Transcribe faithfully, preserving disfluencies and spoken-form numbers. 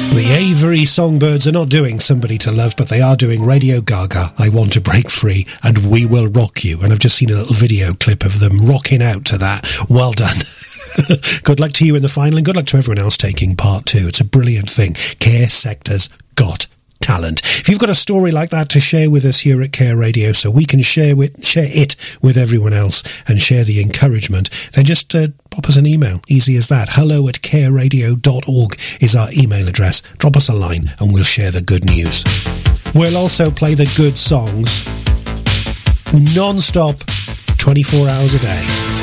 The Avery Songbirds are not doing Somebody to Love, but they are doing Radio Gaga, I Want to Break Free, and We Will Rock You. And I've just seen a little video clip of them rocking out to that. Well done. Good luck to you in the final, and good luck to everyone else taking part too. It's a brilliant thing. Care Sector's got talent. If you've got a story like that to share with us here at Care Radio so we can share with, share it with everyone else and share the encouragement, then just uh, pop us an email. Easy as that. hello at care radio dot org is our email address. Drop us a line and we'll share the good news. We'll also play the good songs non-stop, twenty-four hours a day.